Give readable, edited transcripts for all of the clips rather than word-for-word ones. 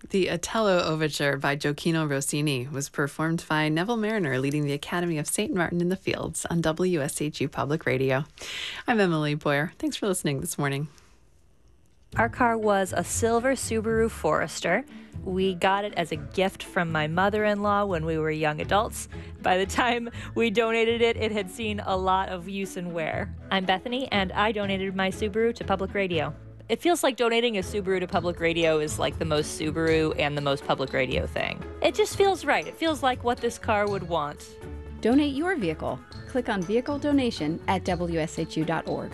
The Otello Overture by Gioacchino Rossini was performed by Neville Mariner, leading the Academy of St. Martin in the Fields on WSHU Public Radio. I'm Emily Boyer. Thanks for listening this morning. Our car was a silver Subaru Forester. We got it as a gift from my mother-in-law when we were young adults. By the time we donated it, it had seen a lot of use and wear. I'm Bethany, and I donated my Subaru to Public Radio. It feels like donating a Subaru to Public Radio is like the most Subaru and the most Public Radio thing. It just feels right. It feels like what this car would want. Donate your vehicle. Click on Vehicle Donation at WSHU.org.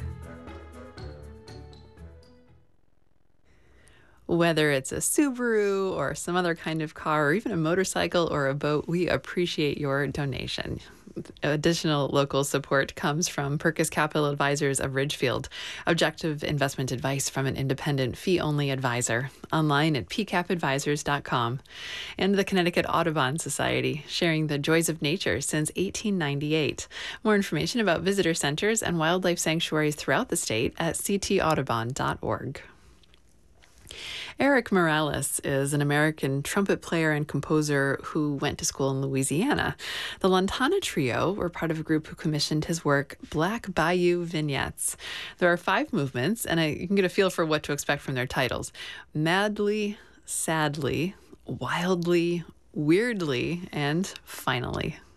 Whether it's a Subaru or some other kind of car or even a motorcycle or a boat, we appreciate your donation. Additional local support comes from Purkis Capital Advisors of Ridgefield. Objective investment advice from an independent fee-only advisor. Online at pcapadvisors.com. And the Connecticut Audubon Society, sharing the joys of nature since 1898. More information about visitor centers and wildlife sanctuaries throughout the state at ctaudubon.org. Eric Morales is an American trumpet player and composer who went to school in Louisiana. The Lantana Trio were part of a group who commissioned his work, Black Bayou Vignettes. There are 5 movements, and you can get a feel for what to expect from their titles. Madly, Sadly, Wildly, Weirdly, and Finally.